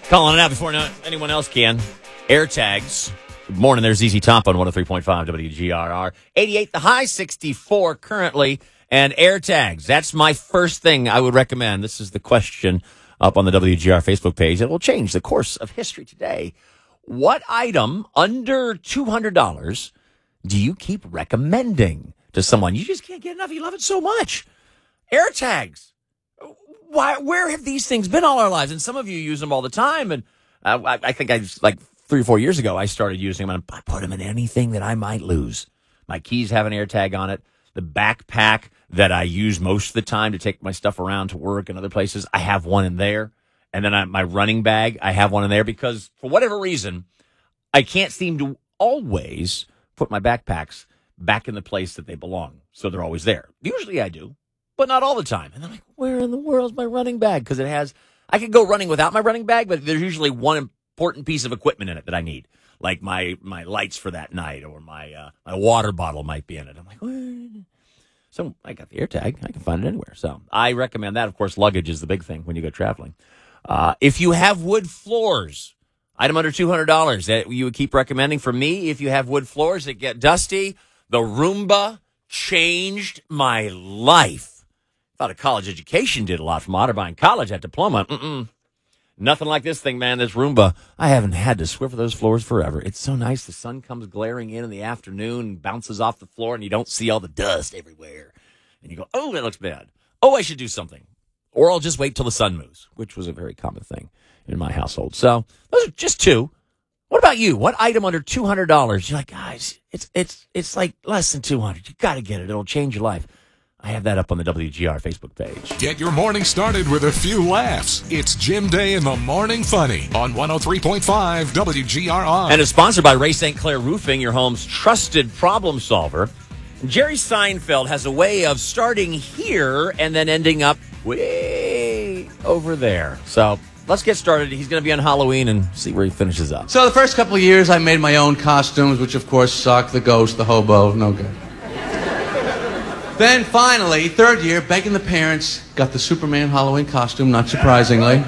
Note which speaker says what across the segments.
Speaker 1: Calling it out before anyone else can. AirTags. Good morning. There's ZZ Top on 103.5 WGRR. 88 the high, 64 currently. And AirTags. That's my first thing I would recommend. This is the question up on the WGR Facebook page. It will change the course of history today. What item under $200 do you keep recommending to someone? You just can't get enough. You love it so much. AirTags. Where have these things been all our lives? And some of you use them all the time. And I think like 3 or 4 years ago, I started using them. And I put them in anything that I might lose. My keys have an AirTag on it. The backpack that I use most of the time to take my stuff around to work and other places, I have one in there. And then my running bag, I have one in there because for whatever reason, I can't seem to always put my backpacks back in the place that they belong. So they're always there. Usually I do, but not all the time. And I'm like, where in the world's my running bag? Because I could go running without my running bag, but there's usually one important piece of equipment in it that I need. Like my lights for that night or my water bottle might be in it. I'm like, where? So I got the AirTag. I can find it anywhere. So I recommend that. Of course, luggage is the big thing when you go traveling. If you have wood floors, item under $200 that you would keep recommending. For me, if you have wood floors that get dusty, the Roomba changed my life. Thought a college education did a lot from Otterbein College, that diploma. Nothing like this thing, man. This Roomba. I haven't had to Swiffer those floors forever. It's so nice. The sun comes glaring in the afternoon and bounces off the floor, and you don't see all the dust everywhere. And you go, oh, that looks bad. Oh, I should do something. Or I'll just wait till the sun moves, which was a very common thing in my household. So those are just two. What about you? What item under $200? You're like, guys, it's like less than $200. You got to get it. It'll change your life. I have that up on the WGR Facebook page.
Speaker 2: Get your morning started with a few laughs. It's Jim Day in the Morning Funny on 103.5 WGRR.
Speaker 1: And it's sponsored by Ray St. Clair Roofing, your home's trusted problem solver. Jerry Seinfeld has a way of starting here and then ending up way over there. So let's get started. He's going to be on Halloween and see where he finishes up.
Speaker 3: So the first couple of years, I made my own costumes, which of course suck. The ghost, the hobo, no good. Then finally, third year, begging the parents, got the Superman Halloween costume, not surprisingly.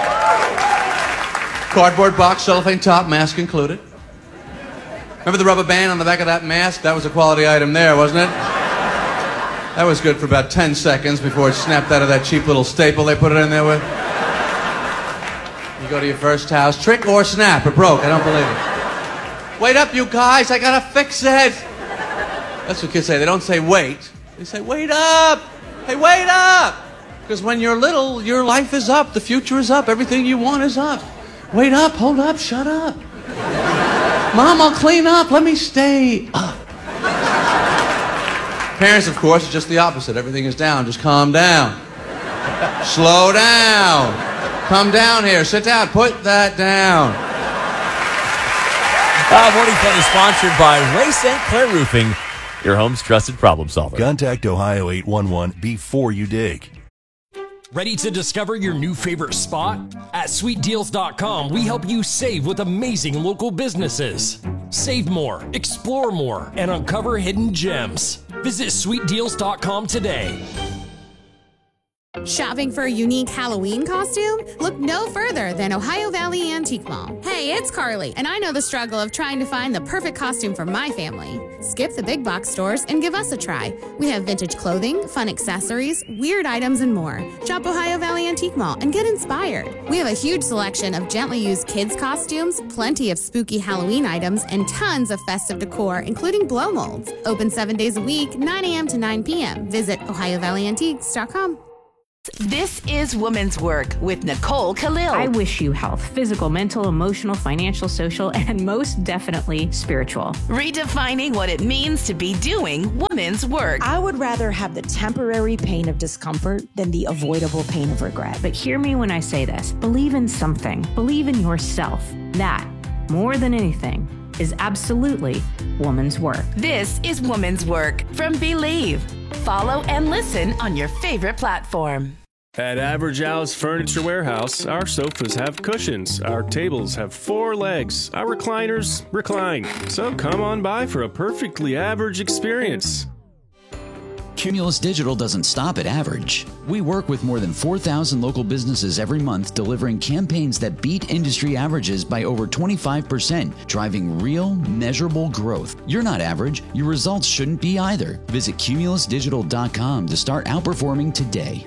Speaker 3: Cardboard box, cellophane top, mask included. Remember the rubber band on the back of that mask? That was a quality item there, wasn't it? That was good for about 10 seconds before it snapped out of that cheap little staple they put it in there with. You go to your first house, trick or snap, it broke, I don't believe it. Wait up, you guys, I gotta fix it. That's what kids say, they don't say wait. They say, wait up! Hey, wait up! Because when you're little, your life is up, the future is up, everything you want is up. Wait up, hold up, shut up. Mom, I'll clean up, let me stay up. Parents, of course, are just the opposite. Everything is down, just calm down. Slow down. Come down here, sit down, put that down.
Speaker 1: Morning Fun is sponsored by Ray St. Clair Roofing, your home's trusted problem solver.
Speaker 4: Contact Ohio 811 before you dig.
Speaker 5: Ready to discover your new favorite spot? At sweetdeals.com, we help you save with amazing local businesses. Save more, explore more, and uncover hidden gems. Visit sweetdeals.com today.
Speaker 6: Shopping for a unique Halloween costume? Look no further than Ohio Valley Antique Mall. Hey, it's Carly, and I know the struggle of trying to find the perfect costume for my family. Skip the big box stores and give us a try. We have vintage clothing, fun accessories, weird items, and more. Shop Ohio Valley Antique Mall and get inspired. We have a huge selection of gently used kids' costumes, plenty of spooky Halloween items, and tons of festive decor, including blow molds. Open 7 days a week, 9 a.m. to 9 p.m. Visit OhioValleyAntiques.com.
Speaker 7: This is Woman's Work with Nicole Khalil.
Speaker 8: I wish you health, physical, mental, emotional, financial, social, and most definitely spiritual.
Speaker 7: Redefining what it means to be doing woman's work.
Speaker 9: I would rather have the temporary pain of discomfort than the avoidable pain of regret.
Speaker 8: But hear me when I say this. Believe in something. Believe in yourself. That, more than anything, is absolutely woman's work.
Speaker 7: This is Woman's Work from Believe. Follow and listen on your favorite platform.
Speaker 10: At Average House Furniture Warehouse, our sofas have cushions, our tables have 4 legs, our recliners recline. So come on by for a perfectly average experience.
Speaker 11: Cumulus Digital doesn't stop at average. We work with more than 4,000 local businesses every month, delivering campaigns that beat industry averages by over 25%, driving real, measurable growth. You're not average. Your results shouldn't be either. Visit cumulusdigital.com to start outperforming today.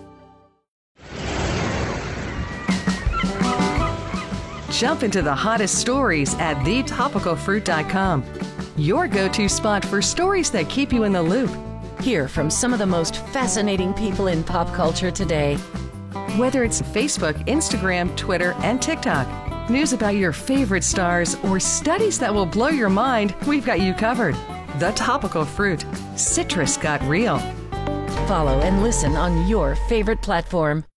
Speaker 12: Jump into the hottest stories at thetopicalfruit.com. Your go-to spot for stories that keep you in the loop.
Speaker 13: Hear from some of the most fascinating people in pop culture today.
Speaker 12: Whether it's Facebook, Instagram, Twitter, and TikTok, news about your favorite stars, or studies that will blow your mind, we've got you covered. The Topical Fruit. Citrus got real.
Speaker 13: Follow and listen on your favorite platform.